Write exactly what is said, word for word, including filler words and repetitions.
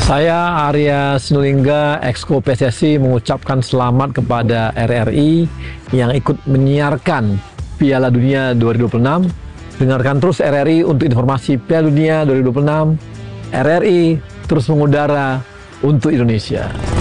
Saya Arya Sinulinga, Exco P S S I, mengucapkan selamat kepada R R I yang ikut menyiarkan Piala Dunia dua ribu dua puluh enam. Dengarkan terus R R I untuk informasi Piala Dunia dua ribu dua puluh enam. R R I terus mengudara untuk Indonesia.